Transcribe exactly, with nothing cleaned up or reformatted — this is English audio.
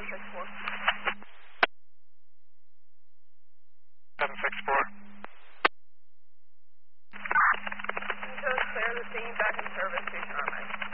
six four. seven six four. Clear the scene, back in service, station Armand.